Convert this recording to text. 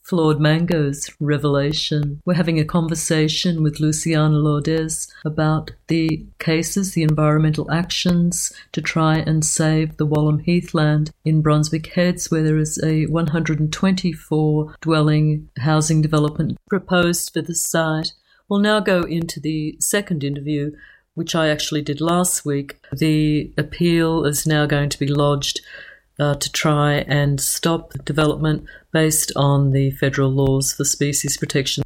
Flawed Mango's revelation. We're having a conversation with Luciana Lourdes about the cases, the environmental actions to try and save the Wallam Heathland in Brunswick Heads, where there is a 124 dwelling housing development proposed for the site. We'll now go into the second interview, which I actually did last week. The appeal is now going to be lodged to try and stop development based on the federal laws for species protection